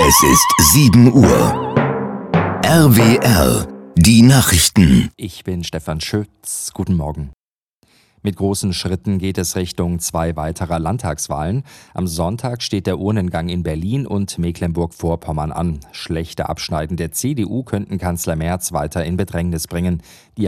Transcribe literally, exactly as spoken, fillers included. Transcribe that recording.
Es ist sieben Uhr. R W R, die Nachrichten. Ich bin Stefan Schütz. Guten Morgen. Mit großen Schritten geht es Richtung zwei weiterer Landtagswahlen. Am Sonntag steht der Urnengang in Berlin und Mecklenburg-Vorpommern an. Schlechte Abschneiden der C D U könnten Kanzler Merz weiter in Bedrängnis bringen. Die